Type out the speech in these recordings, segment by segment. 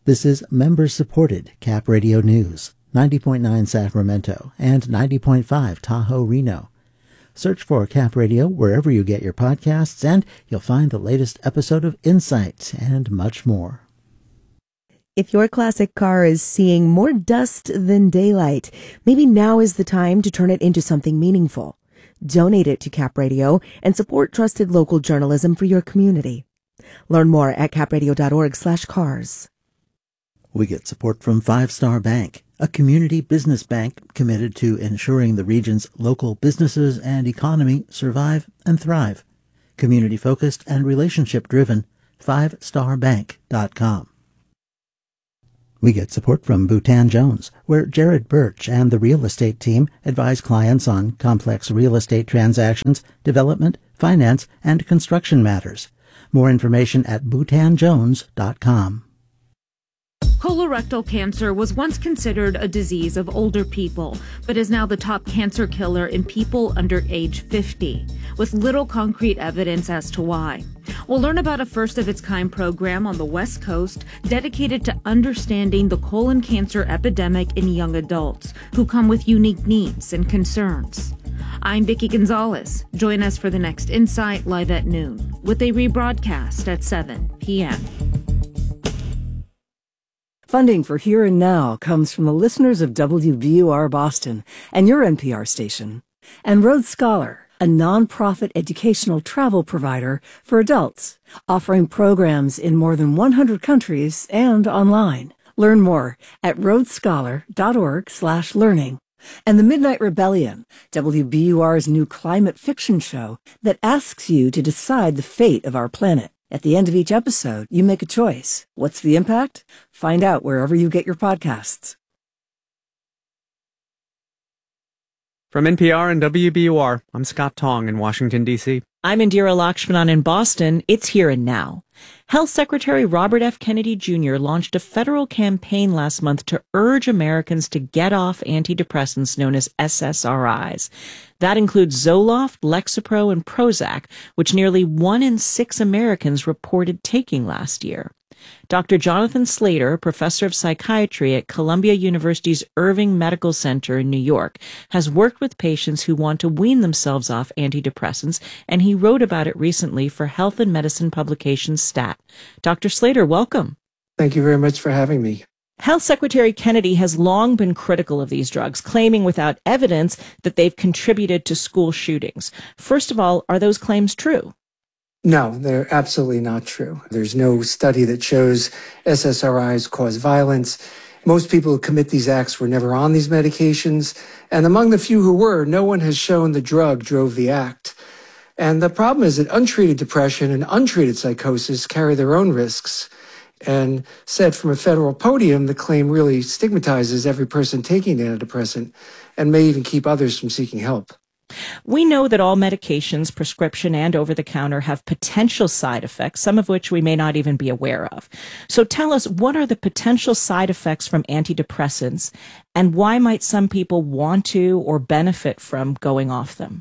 This is member-supported Cap Radio News, 90.9 Sacramento and 90.5 Tahoe, Reno. Search for Cap Radio wherever you get your podcasts, and you'll find the latest episode of Insight and much more. If your classic car is seeing more dust than daylight, maybe now is the time to turn it into something meaningful. Donate it to Cap Radio and support trusted local journalism for your community. Learn more at capradio.org/cars. We get support from Five Star Bank, a community business bank committed to ensuring the region's local businesses and economy survive and thrive. Community-focused and relationship-driven, fivestarbank.com. We get support from Bhutan Jones, where Jared Birch and the real estate team advise clients on complex real estate transactions, development, finance, and construction matters. More information at bhutanjones.com. Colorectal cancer was once considered a disease of older people, but is now the top cancer killer in people under age 50, with little concrete evidence as to why. We'll learn about a first-of-its-kind program on the West Coast dedicated to understanding the colon cancer epidemic in young adults who come with unique needs and concerns. I'm Vicki Gonzalez. Join us for the next Insight live at noon, with a rebroadcast at 7 p.m. Funding for Here and Now comes from the listeners of WBUR Boston and your NPR station, and Rhodes Scholar, a nonprofit educational travel provider for adults, offering programs in more than 100 countries and online. Learn more at rhodesscholar.org/learning. And The Midnight Rebellion, WBUR's new climate fiction show that asks you to decide the fate of our planet. At the end of each episode, you make a choice. What's the impact? Find out wherever you get your podcasts. From NPR and WBUR, I'm Scott Tong in Washington, D.C. I'm Indira Lakshmanan in Boston. It's Here and Now. Health Secretary Robert F. Kennedy Jr. launched a federal campaign last month to urge Americans to get off antidepressants known as SSRIs. That includes Zoloft, Lexapro, and Prozac, which nearly 1 in 6 Americans reported taking last year. Dr. Jonathan Slater, professor of psychiatry at Columbia University's Irving Medical Center in New York, has worked with patients who want to wean themselves off antidepressants, and he wrote about it recently for Health and Medicine publication STAT. Dr. Slater, welcome. Thank you very much for having me. Health Secretary Kennedy has long been critical of these drugs, claiming without evidence that they've contributed to school shootings. First of all, are those claims true? No, they're absolutely not true. There's no study that shows SSRIs cause violence. Most people who commit these acts were never on these medications. And among the few who were, no one has shown the drug drove the act. And the problem is that untreated depression and untreated psychosis carry their own risks. And said from a federal podium, the claim really stigmatizes every person taking an antidepressant and may even keep others from seeking help. We know that all medications, prescription and over-the-counter, have potential side effects, some of which we may not even be aware of. So tell us, what are the potential side effects from antidepressants, and why might some people want to or benefit from going off them?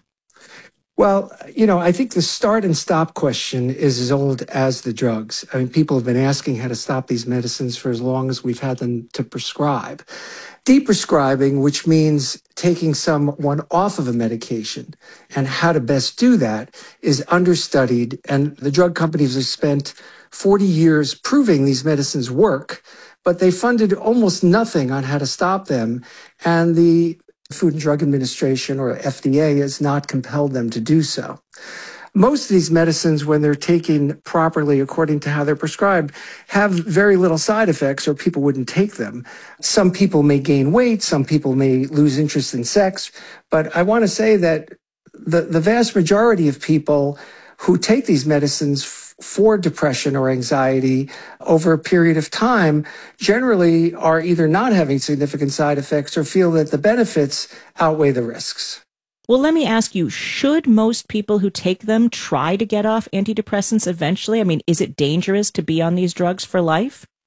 Well, I think the start and stop question is as old as the drugs. I mean, people have been asking how to stop these medicines for as long as we've had them to prescribe. Deprescribing, which means taking someone off of a medication, and how to best do that is understudied. And the drug companies have spent 40 years proving these medicines work, but they funded almost nothing on how to stop them. And the Food and Drug Administration, or FDA, has not compelled them to do so. Most of these medicines, when they're taken properly according to how they're prescribed, have very little side effects, or people wouldn't take them. Some people may gain weight, some people may lose interest in sex, but I want to say that the vast majority of people who take these medicines for depression or anxiety over a period of time generally are either not having significant side effects or feel that the benefits outweigh the risks. Well, let me ask you, should most people who take them try to get off antidepressants eventually? I mean, is it dangerous to be on these drugs for life?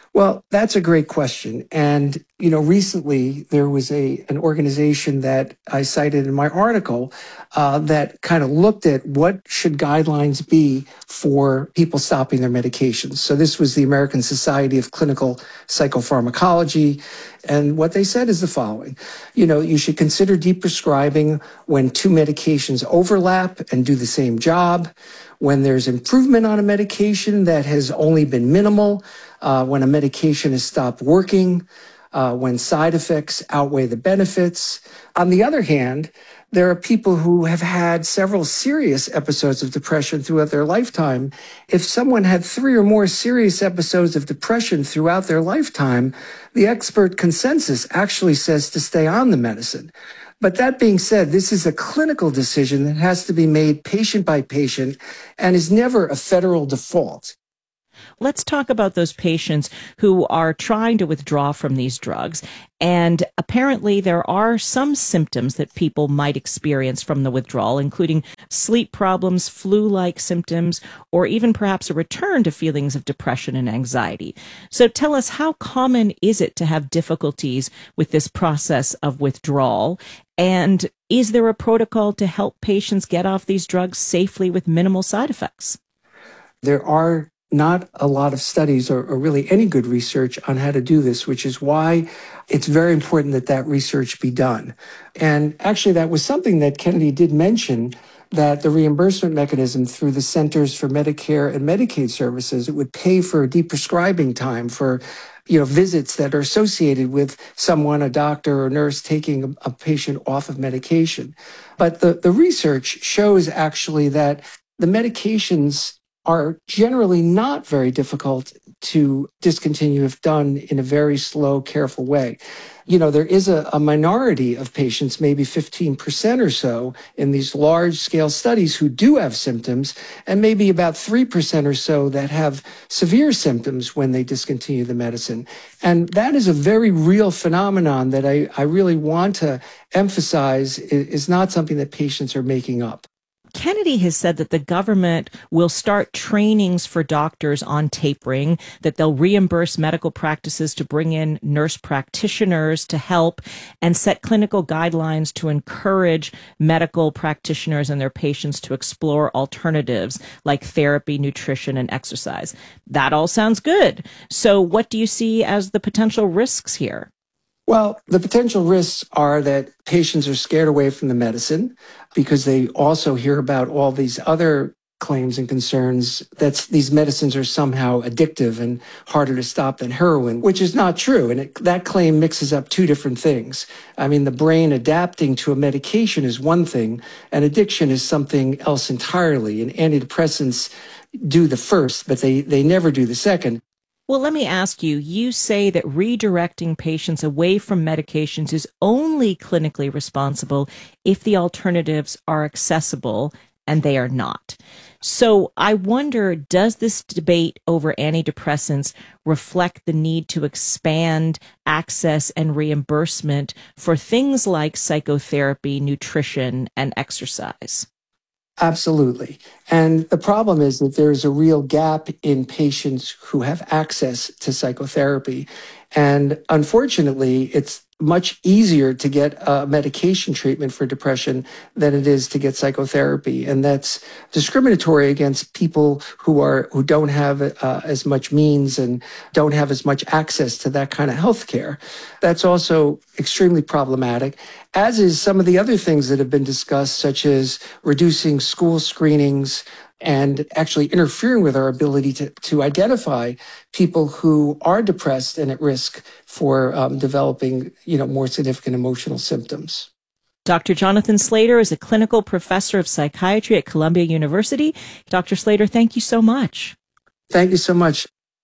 Well, that's a great question. And, recently there was an organization that I cited in my article that kind of looked at what should guidelines be for people stopping their medications. So this was the American Society of Clinical Psychopharmacology. And what they said is the following. You should consider deprescribing when two medications overlap and do the same job, when there's improvement on a medication that has only been minimal, when a medication has stopped working, when side effects outweigh the benefits. On the other hand, there are people who have had several serious episodes of depression throughout their lifetime. If someone had 3 or more serious episodes of depression throughout their lifetime, the expert consensus actually says to stay on the medicine. But that being said, this is a clinical decision that has to be made patient by patient and is never a federal default. Let's talk about those patients who are trying to withdraw from these drugs. And apparently there are some symptoms that people might experience from the withdrawal, including sleep problems, flu-like symptoms, or even perhaps a return to feelings of depression and anxiety. So tell us, how common is it to have difficulties with this process of withdrawal? And is there a protocol to help patients get off these drugs safely with minimal side effects? There are not a lot of studies or really any good research on how to do this, which is why it's very important that that research be done. And actually, that was something that Kennedy did mention, that the reimbursement mechanism through the Centers for Medicare and Medicaid Services, it would pay for deprescribing time for visits that are associated with someone, a doctor or nurse, taking a patient off of medication. But the research shows actually that the medications are generally not very difficult to discontinue if done in a very slow, careful way. There is a minority of patients, maybe 15% or so, in these large-scale studies who do have symptoms, and maybe about 3% or so that have severe symptoms when they discontinue the medicine. And that is a very real phenomenon that I really want to emphasize is not something that patients are making up. Kennedy has said that the government will start trainings for doctors on tapering, that they'll reimburse medical practices to bring in nurse practitioners to help, and set clinical guidelines to encourage medical practitioners and their patients to explore alternatives like therapy, nutrition, and exercise. That all sounds good. So what do you see as the potential risks here? Well, the potential risks are that patients are scared away from the medicine because they also hear about all these other claims and concerns that these medicines are somehow addictive and harder to stop than heroin, which is not true. And that claim mixes up two different things. I mean, the brain adapting to a medication is one thing, and addiction is something else entirely. And antidepressants do the first, but they never do the second. Well, let me ask you, you say that redirecting patients away from medications is only clinically responsible if the alternatives are accessible, and they are not. So I wonder, does this debate over antidepressants reflect the need to expand access and reimbursement for things like psychotherapy, nutrition, and exercise? Absolutely. And the problem is that there's a real gap in patients who have access to psychotherapy. And unfortunately, it's much easier to get medication treatment for depression than it is to get psychotherapy. And that's discriminatory against people who don't have as much means and don't have as much access to that kind of health care. That's also extremely problematic, as is some of the other things that have been discussed, such as reducing school screenings and actually interfering with our ability to identify people who are depressed and at risk for developing, more significant emotional symptoms. Dr. Jonathan Slater is a clinical professor of psychiatry at Columbia University. Dr. Slater, thank you so much. Thank you so much.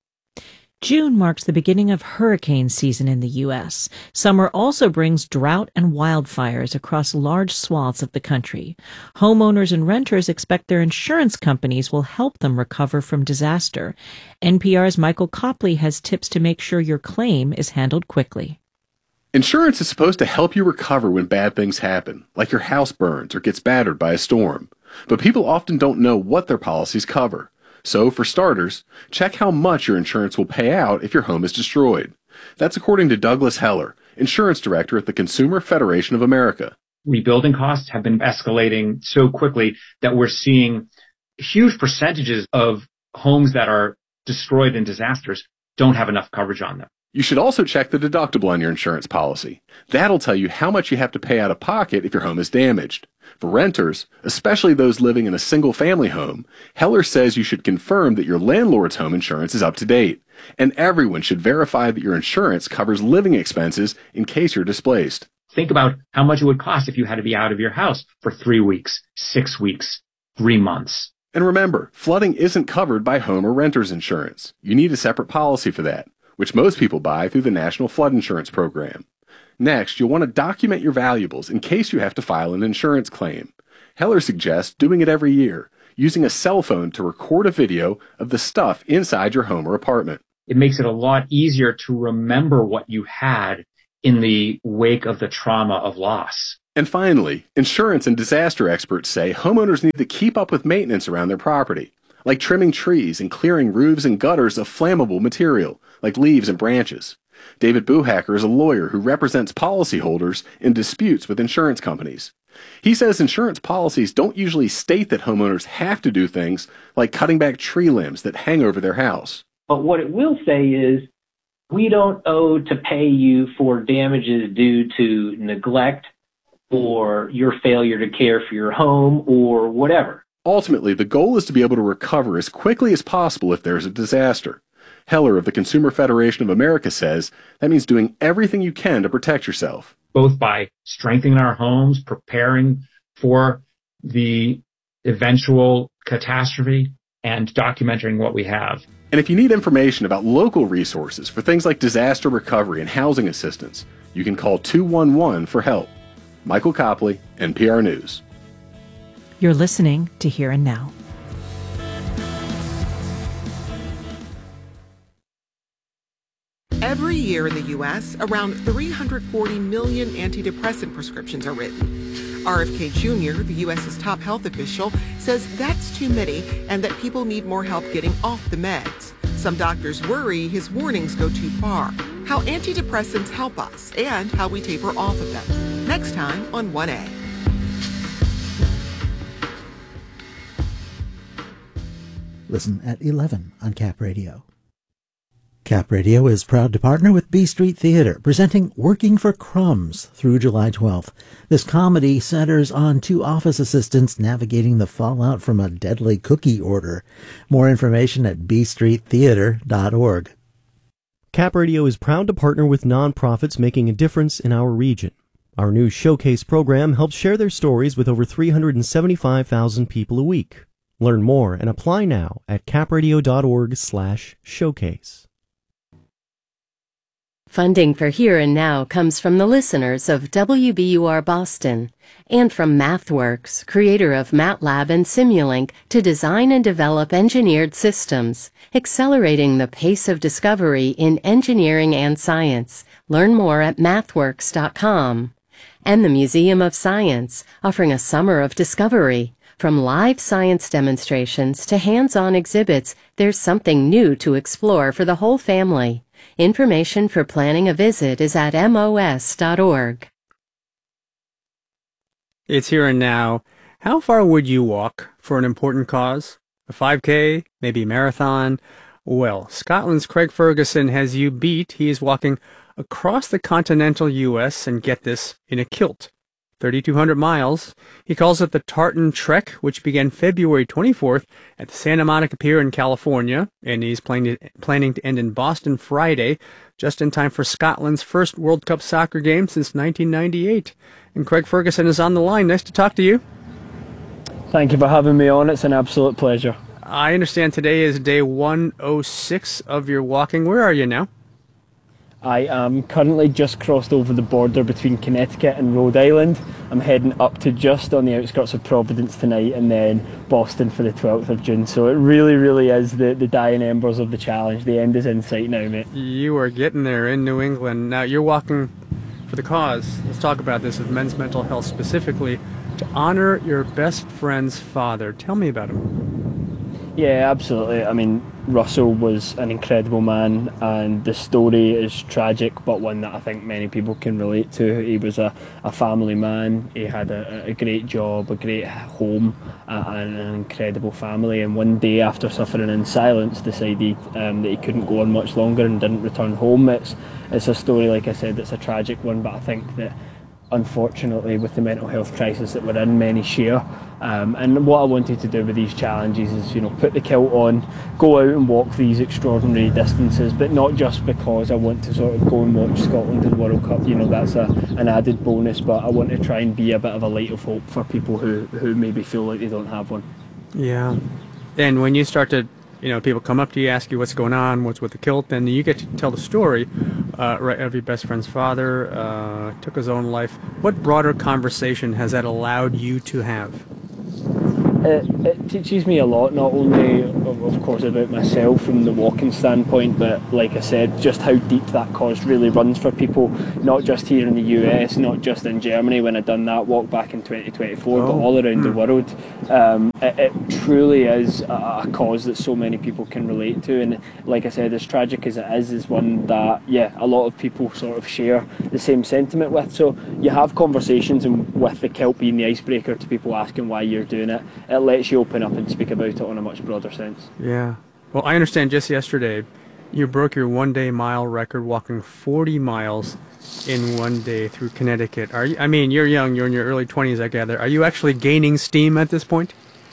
June marks the beginning of hurricane season in the U.S. Summer also brings drought and wildfires across large swaths of the country. Homeowners and renters expect their insurance companies will help them recover from disaster. NPR's Michael Copley has tips to make sure your claim is handled quickly. Insurance is supposed to help you recover when bad things happen, like your house burns or gets battered by a storm. But people often don't know what their policies cover. So, for starters, check how much your insurance will pay out if your home is destroyed. That's according to Douglas Heller, Insurance Director at the Consumer Federation of America. Rebuilding costs have been escalating so quickly that we're seeing huge percentages of homes that are destroyed in disasters don't have enough coverage on them. You should also check the deductible on your insurance policy. That'll tell you how much you have to pay out of pocket if your home is damaged. For renters, especially those living in a single-family home, Heller says you should confirm that your landlord's home insurance is up to date. And everyone should verify that your insurance covers living expenses in case you're displaced. Think about how much it would cost if you had to be out of your house for 3 weeks, 6 weeks, 3 months. And remember, flooding isn't covered by home or renter's insurance. You need a separate policy for that, which most people buy through the National Flood Insurance Program. Next, you'll want to document your valuables in case you have to file an insurance claim. Heller suggests doing it every year, using a cell phone to record a video of the stuff inside your home or apartment. It makes it a lot easier to remember what you had in the wake of the trauma of loss. And finally, insurance and disaster experts say homeowners need to keep up with maintenance around their property, like trimming trees and clearing roofs and gutters of flammable material, like leaves and branches. David Buhacker is a lawyer who represents policyholders in disputes with insurance companies. He says insurance policies don't usually state that homeowners have to do things like cutting back tree limbs that hang over their house. But what it will say is, we don't owe to pay you for damages due to neglect or your failure to care for your home or whatever. Ultimately, the goal is to be able to recover as quickly as possible if there's a disaster. Heller of the Consumer Federation of America says that means doing everything you can to protect yourself. Both by strengthening our homes, preparing for the eventual catastrophe, and documenting what we have. And if you need information about local resources for things like disaster recovery and housing assistance, you can call 211 for help. Michael Copley, NPR News. You're listening to Here and Now. Every year in the U.S., around 340 million antidepressant prescriptions are written. RFK Jr., the U.S.'s top health official, says that's too many and that people need more help getting off the meds. Some doctors worry his warnings go too far. How antidepressants help us and how we taper off of them. Next time on 1A. Listen at 11 on Cap Radio. Cap Radio is proud to partner with B Street Theater, presenting Working for Crumbs through July 12th. This comedy centers on two office assistants navigating the fallout from a deadly cookie order. More information at bstreettheater.org. Cap Radio is proud to partner with nonprofits making a difference in our region. Our new Showcase program helps share their stories with over 375,000 people a week. Learn more and apply now at capradio.org/showcase. Funding for Here and Now comes from the listeners of WBUR Boston and from MathWorks, creator of MATLAB and Simulink, to design and develop engineered systems, accelerating the pace of discovery in engineering and science. Learn more at mathworks.com. And the Museum of Science, offering a summer of discovery. From live science demonstrations to hands-on exhibits, there's something new to explore for the whole family. Information for planning a visit is at mos.org. It's Here and Now. How far would you walk for an important cause? A 5K? Maybe a marathon? Well, Scotland's Craig Ferguson has you beat. He is walking across the continental U.S. and get this, in a kilt. 3,200 miles. He calls it the Tartan Trek, which began February 24th at the Santa Monica Pier in California, and he's planning to end in Boston Friday, just in time for Scotland's first World Cup soccer game since 1998. And Craig Ferguson is on the line. Nice to talk to you. Thank you for having me on. It's an absolute pleasure. I understand today is day 106 of your walking. Where are you now? I am currently just crossed over the border between Connecticut and Rhode Island. I'm heading up to just on the outskirts of Providence tonight and then Boston for the 12th of June. So it really is the dying embers of the challenge. The end is in sight now, mate. You are getting there in New England. Now you're walking for the cause. Let's talk about this, of men's mental health specifically, to honor your best friend's father. Tell me about him. Yeah, absolutely. I mean, Russell was an incredible man, and the story is tragic, but one that I think many people can relate to. He was a family man. He had a great job, a great home, and an incredible family. And one day, after suffering in silence, decided that he couldn't go on much longer and didn't return home. It's a story, like I said, it's a tragic one, but I think that unfortunately, with the mental health crisis that we're in, many share. And what I wanted to do with these challenges is, put the kilt on, go out and walk these extraordinary distances, but not just because I want to sort of go and watch Scotland in the World Cup. That's an added bonus, but I want to try and be a bit of a light of hope for people who maybe feel like they don't have one. Yeah. And when you start to, people come up to you, ask you what's going on, what's with the kilt, and you get to tell the story of your best friend's father, took his own life. What broader conversation has that allowed you to have? It teaches me a lot, not only, of course, about myself from the walking standpoint, but like I said, just how deep that cause really runs for people, not just here in the US, not just in Germany when I done that walk back in 2024, but all around the world. It truly is a cause that so many people can relate to, and like I said, as tragic as it is one that, a lot of people sort of share the same sentiment with. So you have conversations, and with the kilt being the icebreaker to people asking why you're doing it, it lets you open up and speak about it on a much broader sense. Yeah. Well, I understand just yesterday you broke your one-day mile record walking 40 miles in one day through Connecticut. You're young, you're in your early 20s, I gather. Are you actually gaining steam at this point?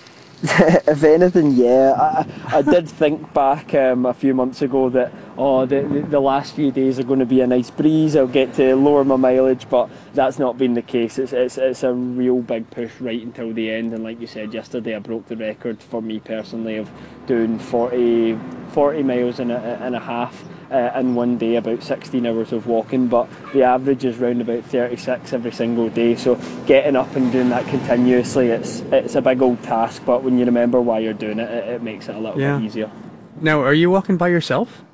If anything, yeah. I did think back a few months ago that the last few days are going to be a nice breeze. I'll get to lower my mileage, but that's not been the case. It's a real big push right until the end. And like you said yesterday, I broke the record for me personally of doing 40 miles and a half in one day, about 16 hours of walking, but the average is round about 36 every single day. So getting up and doing that continuously, it's a big old task, but when you remember why you're doing it, it makes it a little bit easier. Now, are you walking by yourself?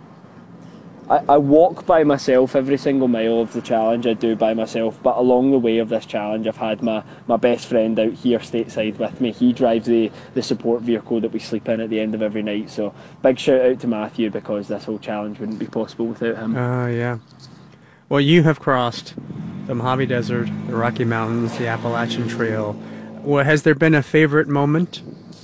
I walk by myself every single mile of the challenge. I do by myself, but along the way of this challenge I've had my best friend out here stateside with me. He drives the support vehicle that we sleep in at the end of every night, so big shout out to Matthew, because this whole challenge wouldn't be possible without him. Yeah. Well, you have crossed the Mojave Desert, the Rocky Mountains, the Appalachian Trail. Well, has there been a favorite moment?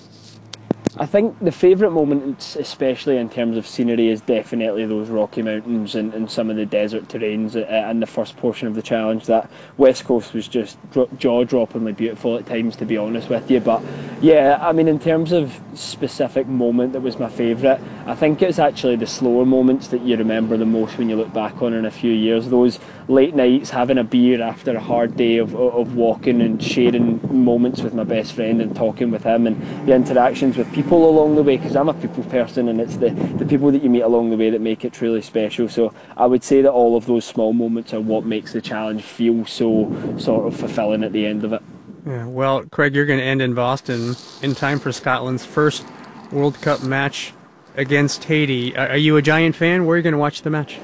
I think the favourite moment, especially in terms of scenery, is definitely those Rocky Mountains and some of the desert terrains and the first portion of the challenge. That West Coast was just jaw-droppingly beautiful at times, to be honest with you. But yeah, in terms of specific moment that was my favourite, I think it's actually the slower moments that you remember the most when you look back on in a few years. Those late nights, having a beer after a hard day of walking and sharing moments with my best friend and talking with him, and the interactions with people along the way, because I'm a people person, and it's the people that you meet along the way that make it truly special. So I would say that all of those small moments are what makes the challenge feel so sort of fulfilling at the end of it. Yeah, well, Craig, you're going to end in Boston in time for Scotland's first World Cup match against Haiti. Are you a Giant fan? Where are you going to watch the match?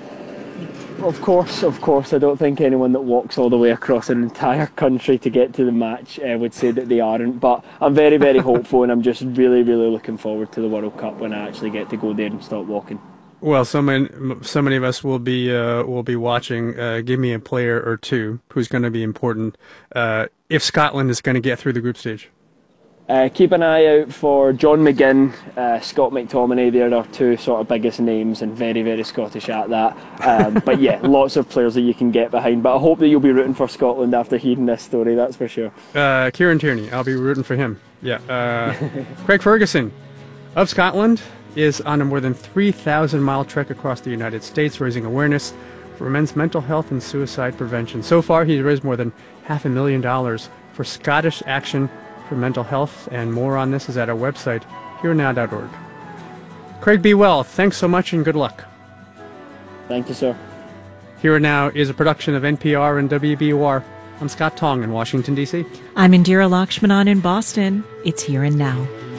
Of course. I don't think anyone that walks all the way across an entire country to get to the match would say that they aren't. But I'm very, very hopeful, and I'm just really, really looking forward to the World Cup when I actually get to go there and stop walking. Well, so many of us will be watching. Give me a player or two who's going to be important if Scotland is going to get through the group stage. Keep an eye out for John McGinn, Scott McTominay. They're our two sort of biggest names, and very, very Scottish at that. But yeah, lots of players that you can get behind. But I hope that you'll be rooting for Scotland after hearing this story, that's for sure. Kieran Tierney, I'll be rooting for him. Yeah. Craig Ferguson of Scotland is on a more than 3,000-mile trek across the United States, raising awareness for men's mental health and suicide prevention. So far, he's raised more than $500,000 for Scottish Action for Mental Health, and more on this is at our website, herenow.org. Craig, be well. Thanks so much, and good luck. Thank you, sir. Here and Now is a production of NPR and WBUR. I'm Scott Tong in Washington, D.C. I'm Indira Lakshmanan in Boston. It's Here and Now.